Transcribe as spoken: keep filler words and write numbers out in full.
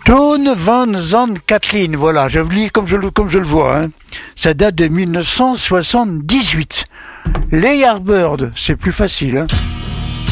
Toon van Zandt Kathleen, voilà, je le lis comme je, le- comme je le vois. Hein. Ça date de mille neuf cent soixante-dix-huit. Les Yardbirds, c'est plus facile. Hein.